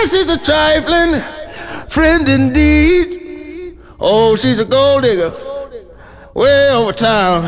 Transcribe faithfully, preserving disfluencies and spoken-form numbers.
she's a trifling friend indeed. Oh, she's a gold digger way over town.